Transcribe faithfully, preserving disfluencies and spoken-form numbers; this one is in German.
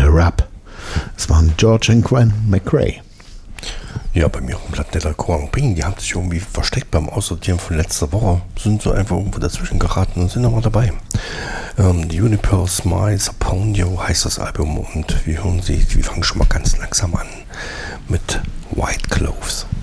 Rap. Es waren George und Gwen McRae. Ja, bei mir im Blatt der Coramping, die haben sich irgendwie versteckt beim Aussortieren von letzter Woche, sind so einfach irgendwo dazwischen geraten und sind nochmal dabei. Ähm, The Unipearl Smiles Upon You heißt das Album und wir hören sie, wir fangen schon mal ganz langsam an mit White Clothes.